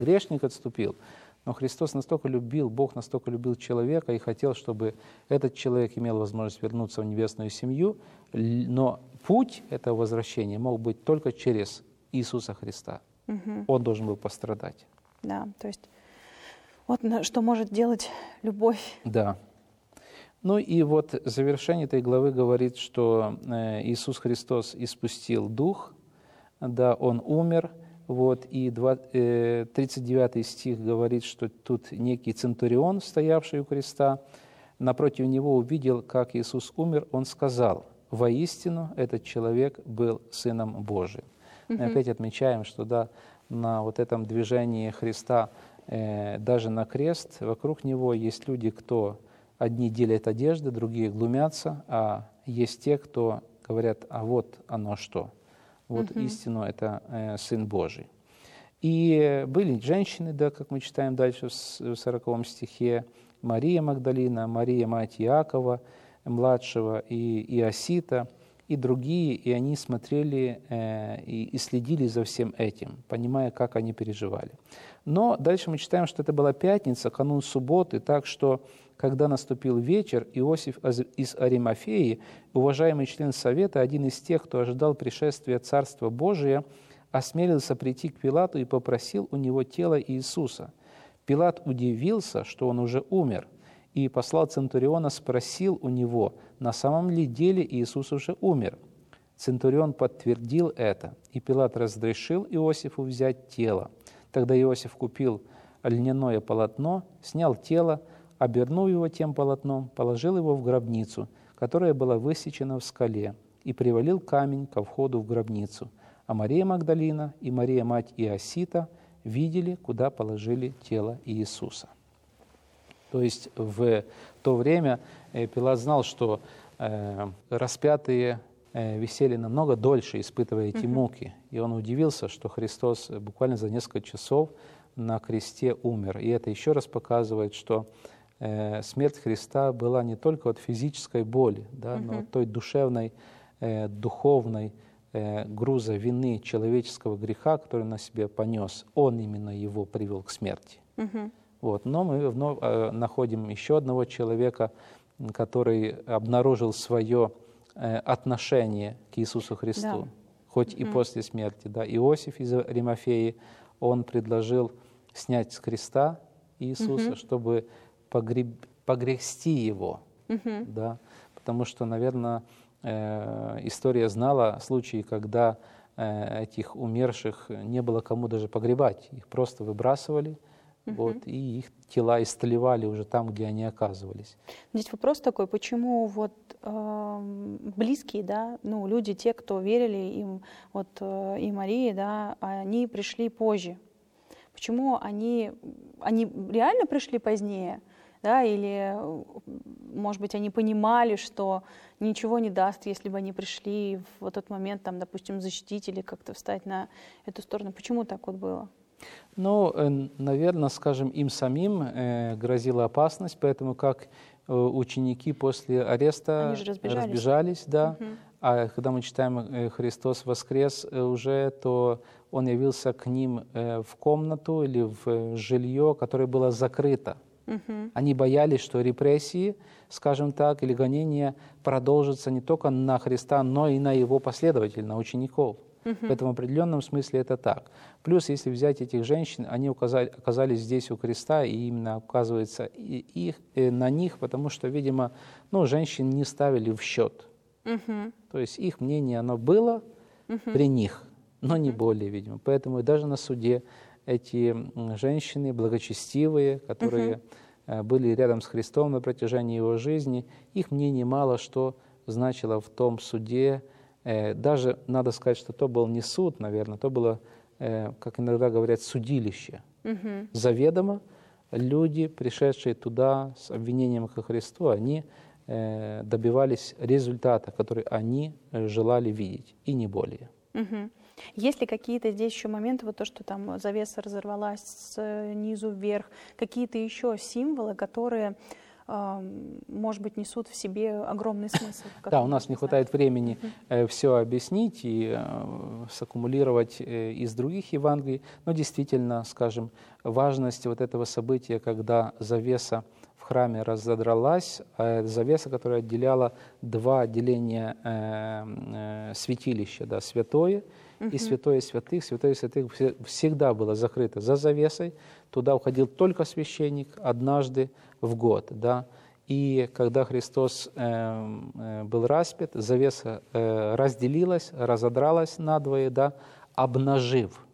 Грешник отступил, но Христос настолько любил, Бог настолько любил человека и хотел, чтобы этот человек имел возможность вернуться в небесную семью, но путь этого возвращения мог быть только через Иисуса Христа. Он должен был пострадать. Да, то есть вот что может делать любовь. Да. Ну и вот завершение этой главы говорит, что Иисус Христос испустил Дух, да, Он умер, вот, и 39 стих говорит, что тут некий центурион, стоявший у креста, напротив него увидел, как Иисус умер, он сказал: «Воистину этот человек был Сыном Божиим». Мы опять отмечаем, что да, на вот этом движении Христа, даже на крест, вокруг него есть люди, кто одни делят одежды, другие глумятся, а есть те, кто говорят: а вот оно что. Вот истину это Сын Божий. И были женщины, да, как мы читаем дальше в 40 стихе, Мария Магдалина, Мария, мать Иакова, младшего, и Иосита, и другие, и они смотрели и следили за всем этим, понимая, как они переживали. Но дальше мы читаем, что это была пятница, канун субботы, так что, когда наступил вечер, Иосиф из Аримафеи, уважаемый член совета, один из тех, кто ожидал пришествия Царства Божия, осмелился прийти к Пилату и попросил у него тело Иисуса. Пилат удивился, что он уже умер, и послал центуриона, спросил у него, на самом ли деле Иисус уже умер. Центурион подтвердил это, и Пилат разрешил Иосифу взять тело. Тогда Иосиф купил льняное полотно, снял тело, обернул его тем полотном, положил его в гробницу, которая была высечена в скале, и привалил камень ко входу в гробницу. А Мария Магдалина и Мария, мать Иосита, видели, куда положили тело Иисуса. То есть в то время Пилат знал, что распятые висели намного дольше, испытывая эти муки. И он удивился, что Христос буквально за несколько часов на кресте умер. И это еще раз показывает, что смерть Христа была не только от физической боли, да, но от той душевной, духовной груза вины человеческого греха, который он на себе понес. Он именно его привел к смерти. Вот. Но мы вновь находим еще одного человека, который обнаружил свое отношение к Иисусу Христу, хоть и после смерти. Да. Иосиф из Аримафеи, он предложил снять с креста Иисуса, чтобы погрести его. Да. Потому что, наверное, история знала случаи, когда этих умерших не было кому даже погребать. Их просто выбрасывали, вот, и их тела истлевали уже там, где они оказывались. Здесь вопрос такой, почему вот близкие, да, ну, люди, те, кто верили им, вот и Марии, да, они пришли позже. Почему они реально пришли позднее, да, или, может быть, они понимали, что ничего не даст, если бы они пришли в этот момент, там, допустим, защитить или как-то встать на эту сторону. Почему так вот было? Ну, наверное, скажем, им самим грозила опасность, поэтому как ученики после ареста разбежались, да. А когда мы читаем «Христос воскрес» уже, то Он явился к ним в комнату или в жилье, которое было закрыто. Они боялись, что репрессии, скажем так, или гонения продолжатся не только на Христа, но и на Его последователей, на учеников. Поэтому в определенном смысле это так. Плюс, если взять этих женщин, они оказались здесь у креста, и именно оказывается на них, потому что, видимо, ну, женщин не ставили в счет. То есть их мнение, оно было при них, но не более, видимо. Поэтому и даже на суде эти женщины благочестивые, которые были рядом с Христом на протяжении Его жизни, их мнение мало что значило в том суде. Даже надо сказать, что то был не суд, наверное, то было, как иногда говорят, судилище. Заведомо люди, пришедшие туда с обвинением ко Христу, они добивались результата, который они желали видеть, и не более. Есть ли какие-то здесь еще моменты, вот то, что там завеса разорвалась снизу вверх, какие-то еще символы, которые может быть, несут в себе огромный смысл. Да, у нас не хватает времени все объяснить и саккумулировать из других Евангелий, но действительно, скажем, важность вот этого события, когда завеса в храме разодралась, завеса, которая отделяла два отделения святилища, да, святое и святое святых. Святое святых всегда было закрыто за завесой, туда уходил только священник однажды в год, да. И когда Христос был распят, завеса разделилась, разодралась надвое, да, обнажив